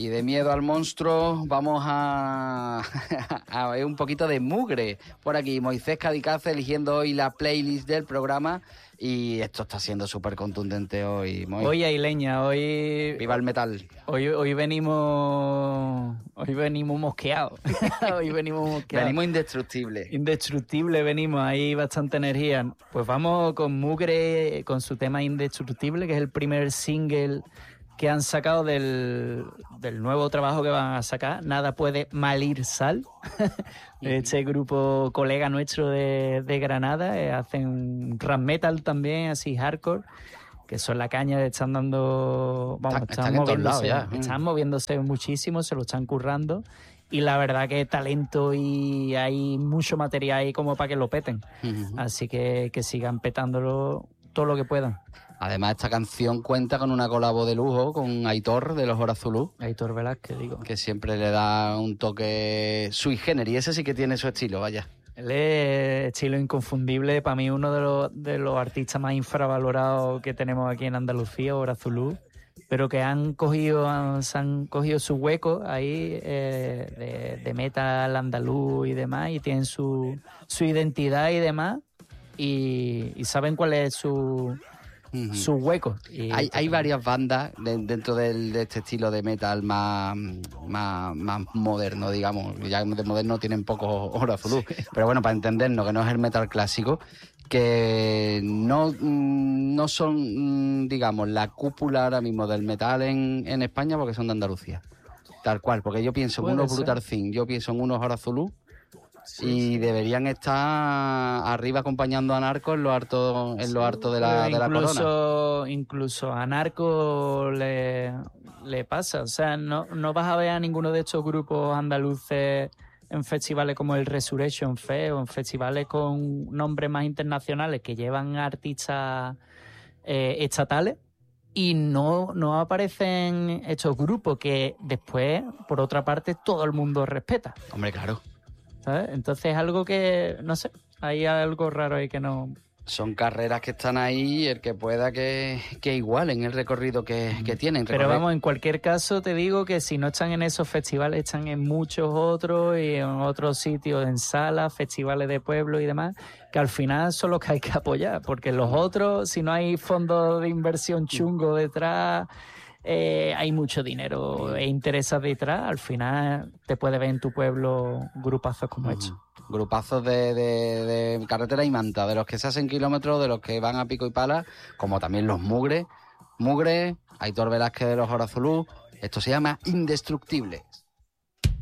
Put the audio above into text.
Y de miedo al monstruo vamos a ver un poquito de mugre. Por aquí, Moisés Cadicaz eligiendo hoy la playlist del programa. Y esto está siendo súper contundente hoy, Moy. Hoy hay leña, hoy... ¡Viva el metal! Hoy venimos mosqueados. Hoy venimos mosqueados. Venimos indestructibles. Indestructible venimos, hay bastante energía. Pues vamos con Mugre, con su tema Indestructible, que es el primer single que han sacado del nuevo trabajo que van a sacar, Nada puede malir sal. Este grupo colega nuestro de Granada, hacen rap metal también, así hardcore, que son la caña, están dando... Vamos, están moviéndose muchísimo, se lo están currando. Y la verdad que talento y hay mucho material ahí como para que lo peten. Así que sigan petándolo todo lo que puedan. Además, esta canción cuenta con una colabo de lujo con Aitor de los Horazulú. Aitor Velázquez, digo. Que siempre le da un toque sui generis. Ese sí que tiene su estilo, vaya. Él es estilo inconfundible. Para mí, uno de los artistas más infravalorados que tenemos aquí en Andalucía, Horazulú. Pero que han cogido su hueco ahí de metal andaluz y demás. Y tienen su identidad y demás. Y saben cuál es su hueco. Hay varias bandas dentro de este estilo de metal más moderno, digamos. Ya de moderno tienen pocos Horazulú. Sí. Pero bueno, para entendernos, que no es el metal clásico, que no son, digamos, la cúpula ahora mismo del metal en España, porque son de Andalucía. Tal cual, porque yo pienso en unos Brutal Thing, yo pienso en unos Horazulú. Sí, deberían estar arriba acompañando a Narco en lo harto de la corona. Incluso a Narco le pasa. O sea, no vas a ver a ninguno de estos grupos andaluces en festivales como el Resurrection Fest o en festivales con nombres más internacionales que llevan artistas estatales. Y no aparecen estos grupos que después, por otra parte, todo el mundo respeta. Hombre, claro. ¿Sabes? Entonces es algo que, no sé, hay algo raro ahí que no... Son carreras que están ahí, el que pueda que igualen el recorrido que tienen. Pero vamos, en cualquier caso te digo que si no están en esos festivales, están en muchos otros y en otros sitios, en salas, festivales de pueblo y demás, que al final son los que hay que apoyar, porque los otros, si no hay fondos de inversión chungo detrás... hay mucho dinero e intereses detrás, al final te puede ver en tu pueblo grupazos como estos. Grupazos de carretera y manta, de los que se hacen kilómetros, de los que van a pico y pala, como también los Mugre, Aitor Velázquez de los Horazulú. Esto se llama Indestructibles.